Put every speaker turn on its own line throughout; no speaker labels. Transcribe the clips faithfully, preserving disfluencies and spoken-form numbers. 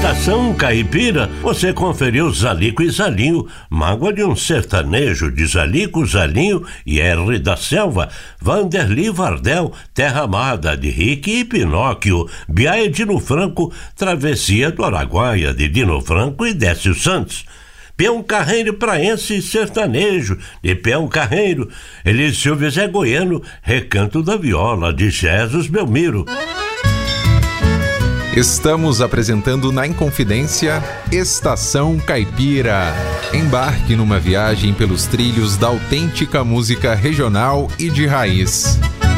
Estação Caipira, você conferiu Zalico e Zalinho, Mágoa de um Sertanejo, de Zalico, Zalinho e R da Selva, Vanderly Vardel, Terra Amada, de Rick e Pinóquio, Biaia Dino Franco, Travessia do Araguaia, de Dino Franco e Décio Santos. Peão Carreiro Praense Sertanejo, de Peão Carreiro, Elício Zé Goiano, Recanto da Viola, de Jesus Belmiro.
Estamos apresentando na Inconfidência Estação Caipira. Embarque numa viagem pelos trilhos da autêntica música regional e de raiz.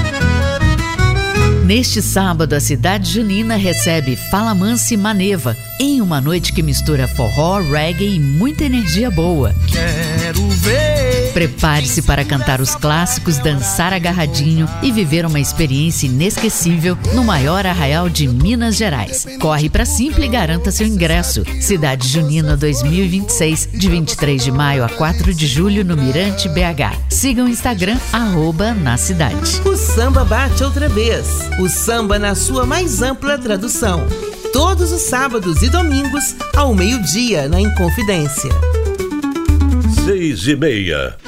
Neste sábado, a cidade junina recebe Fala Mansa e Maneva, em uma noite que mistura forró, reggae e muita energia boa.
Quero ver.
Prepare-se para cantar os clássicos, dançar agarradinho e viver uma experiência inesquecível no maior arraial de Minas Gerais. Corre para Simpla e garanta seu ingresso. Cidade Junina dois mil e vinte e seis, de vinte e três de maio a quatro de julho no Mirante B H. Siga o Instagram, arroba na cidade.
O samba bate outra vez. O samba na sua mais ampla tradução. Todos os sábados e domingos, ao meio-dia, na Inconfidência.
Seis e meia.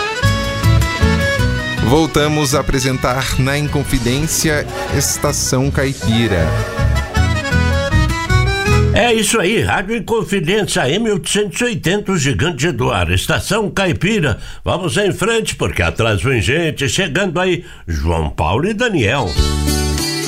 Voltamos a apresentar na Inconfidência Estação Caipira.
É isso aí, Rádio Inconfidência A M oitocentos e oitenta, o gigante do ar, Estação Caipira. Vamos em frente, porque atrás vem gente chegando aí, João Paulo e Daniel.